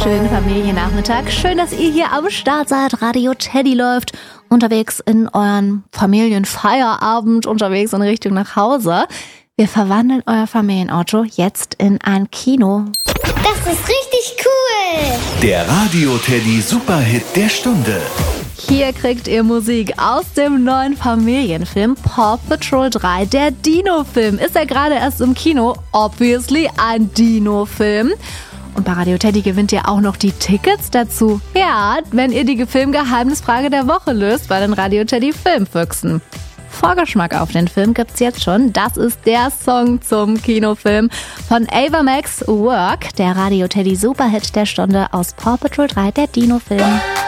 wunderschönen Familiennachmittag. Schön, dass ihr hier am Start seid. Radio Teddy läuft unterwegs in euren Familienfeierabend, unterwegs in Richtung nach Hause. Wir verwandeln euer Familienauto jetzt in ein Kino. Das ist richtig cool! Der Radio Teddy Superhit der Stunde. Hier kriegt ihr Musik aus dem neuen Familienfilm Paw Patrol 3, der Dino-Film. Ist ja gerade erst im Kino, obviously ein Dino-Film. Und bei Radio Teddy gewinnt ihr auch noch die Tickets dazu. Ja, wenn ihr die Filmgeheimnisfrage der Woche löst bei den Radio Teddy Filmfüchsen. Vorgeschmack auf den Film gibt's jetzt schon. Das ist der Song zum Kinofilm von Ava Max, Work, der Radio Teddy Superhit der Stunde aus Paw Patrol 3, der Dino-Film.